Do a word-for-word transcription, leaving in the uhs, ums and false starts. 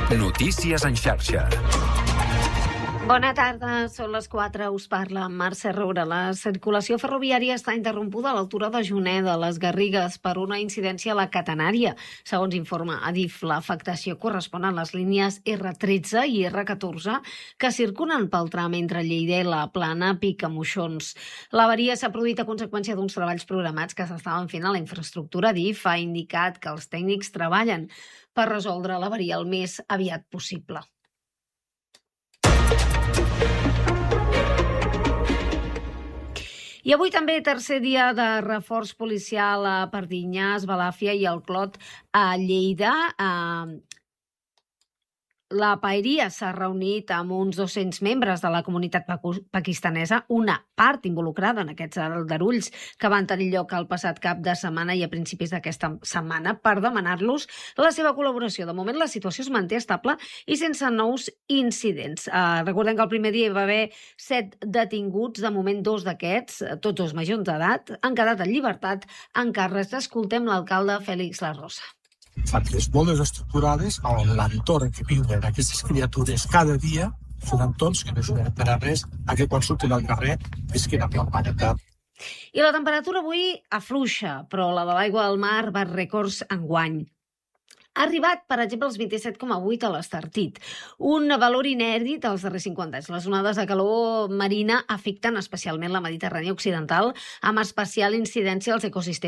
Notícies en xarxa. Bona tarda, són les quatre, us parla Mercè Roura. La circulació ferroviària està interrompuda a l'altura de Juneda, a les Garrigues, per una incidència a la catenària. Segons informa Adif, l'afectació correspon a les línies erre tretze i erre catorze que circulen pel tram entre Lleida i la Plana Picamoixons. L'avaria s'ha produït a conseqüència d'uns treballs programats que s'estaven fent a la infraestructura. Adif ha indicat que els tècnics treballen per resoldre l'avaria el més aviat possible. I avui també tercer dia de reforç policial a Pardinyà, Balàfia i el Clot a Lleida. La Paeria s'ha reunit amb uns dos-cents membres de la comunitat pakistanesa, una part involucrada en aquests aldarulls que van tenir lloc el passat cap de setmana i a principis d'aquesta setmana per demanar-los la seva col·laboració. De moment la situació es manté estable i sense nous incidents. Eh, recordem que el primer dia hi va haver set detinguts, de moment dos d'aquests, tots dos majors d'edat, han quedat en llibertat en càrrecs. Escoltem l'alcalde Fèlix La Rosa. Famílies molt desestructurades, on l'entorn que viuen aquestes criatures cada dia són entorns que no ajuden per a res a que quan surten al carrer visquin amb la humanitat. I la temperatura avui afluixa, però la de l'aigua del mar bat rècords enguany. Ha arribat, per exemple, als vint-i-set coma vuit a l'Estartit, un valor inèdit als darrers cinquanta anys. Les onades de calor marina afecten especialment la Mediterrània occidental, amb especial incidència als ecosistemes